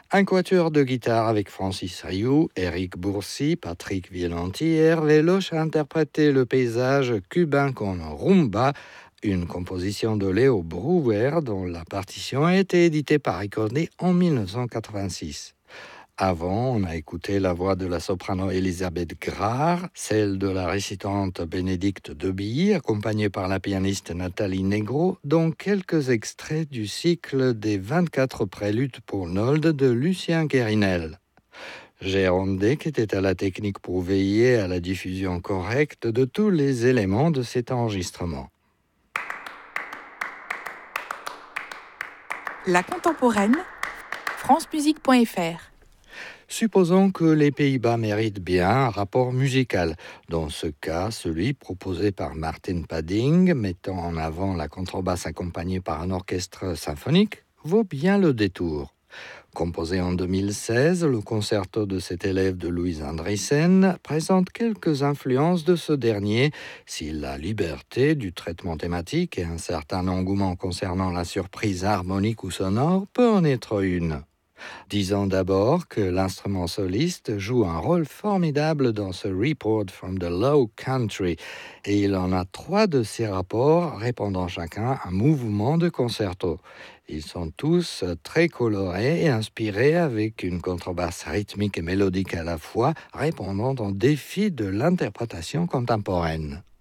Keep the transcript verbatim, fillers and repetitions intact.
Un quatuor de guitare avec Francis Rioux, Éric Bourcy, Patrick Violenti et Hervé Loche a interprété le paysage cubain con rumba, une composition de Léo Brouwer dont la partition a été éditée par Ricordi en dix-neuf cent quatre-vingt-six. Avant, on a écouté la voix de la soprano Elisabeth Grard, celle de la récitante Bénédicte Debilly, accompagnée par la pianiste Nathalie Negro, dont quelques extraits du cycle des vingt-quatre préludes pour Nolde de Lucien Guérinel. Jérôme Deck était à la technique pour veiller à la diffusion correcte de tous les éléments de cet enregistrement. La contemporaine, france musique point f r. Supposons que les Pays-Bas méritent bien un rapport musical. Dans ce cas, celui proposé par Martin Padding, mettant en avant la contrebasse accompagnée par un orchestre symphonique, vaut bien le détour. Composé en deux mille seize, le concerto de cet élève de Louis Andriessen présente quelques influences de ce dernier, si la liberté du traitement thématique et un certain engouement concernant la surprise harmonique ou sonore peut en être une. Disons d'abord que l'instrument soliste joue un rôle formidable dans ce Report from the Low Country et il en a trois de ces rapports répondant chacun à un mouvement de concerto. Ils sont tous très colorés et inspirés avec une contrebasse rythmique et mélodique à la fois, répondant aux défis de l'interprétation contemporaine.